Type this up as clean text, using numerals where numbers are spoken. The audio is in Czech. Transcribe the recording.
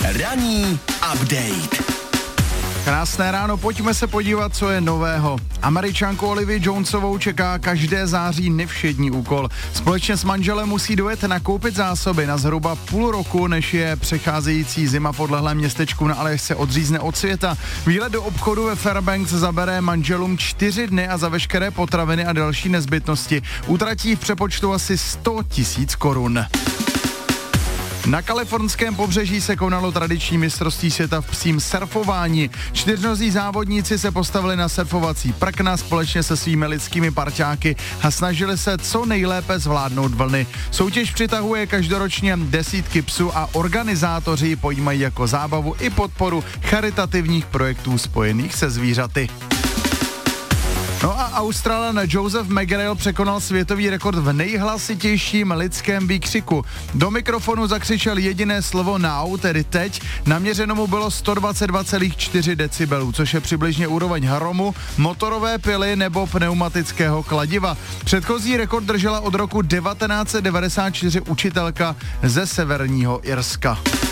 Ranní update. Krásné ráno, pojďme se podívat, co je nového. Američanku Olivii Jonesovou čeká každé září nevšední úkol. Společně s manželem musí dojet nakoupit zásoby na zhruba půl roku, než je přecházející zima v odlehlém městečku na Aljašce odřízne od světa. Výlet do obchodu ve Fairbanks zabere manželům 4 dny a za veškeré potraviny a další nezbytnosti utratí v přepočtu asi 100 000 korun. Na kalifornském pobřeží se konalo tradiční mistrovství světa v psím surfování. 4nozí závodníci se postavili na surfovací prkna společně se svými lidskými parťáky a snažili se co nejlépe zvládnout vlny. Soutěž přitahuje každoročně desítky psů a organizátoři ji pojímají jako zábavu i podporu charitativních projektů spojených se zvířaty. No a Australan Joseph McGrail překonal světový rekord v nejhlasitějším lidském výkřiku. Do mikrofonu zakřičel jediné slovo now, tedy teď. Naměřeno mu bylo 122,4 decibelů, což je přibližně úroveň hromu, motorové pily nebo pneumatického kladiva. Předchozí rekord držela od roku 1994 učitelka ze Severního Irska.